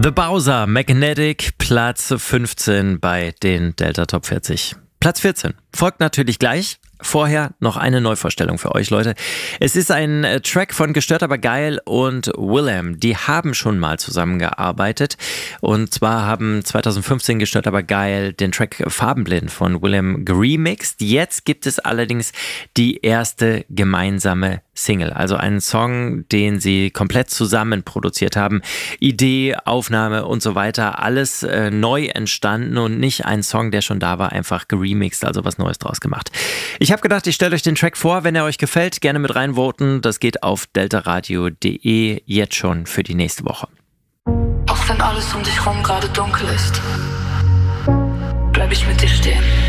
The Bowser, Magnetic, Platz 15 bei den Delta Top 40. Platz 14 folgt natürlich gleich. Vorher noch eine Neuvorstellung für euch, Leute. Es ist ein Track von Gestört aber geil und Will.i.am. Die haben schon mal zusammengearbeitet. Und zwar haben 2015 Gestört aber geil den Track Farbenblind von Will.i.am geremixed. Jetzt gibt es allerdings die erste gemeinsame Single. Also einen Song, den sie komplett zusammen produziert haben. Idee, Aufnahme und so weiter. Alles neu entstanden und nicht ein Song, der schon da war, einfach geremixed, also was Neues draus gemacht. Ich habe gedacht, ich stelle euch den Track vor. Wenn er euch gefällt, gerne mit reinvoten. Das geht auf deltaradio.de jetzt schon für die nächste Woche. Auch wenn alles um dich rum gerade dunkel ist, bleib ich mit dir stehen.